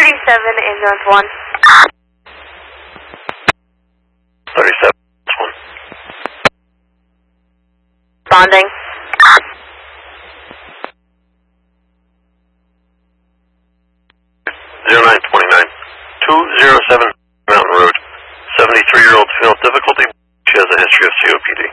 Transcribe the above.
ambulance 1. 37, 1. Responding. 0929, 207 Mountain Road. 73-year-old female difficulty. She has a history of COPD.